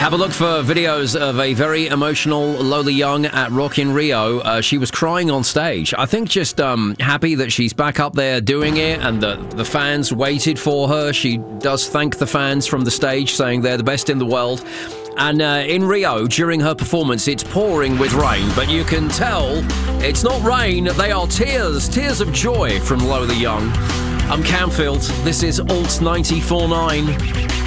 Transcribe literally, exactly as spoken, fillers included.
Have a look for videos of a very emotional Lola Young at Rock in Rio. Uh, she was crying on stage. I think just um, happy that she's back up there doing it and that the fans waited for her. She does thank the fans from the stage, saying they're the best in the world. And uh, in Rio, during her performance, it's pouring with rain, but you can tell it's not rain, they are tears, tears of joy from Lola Young. I'm Camfield, this is Alt ninety-four point nine.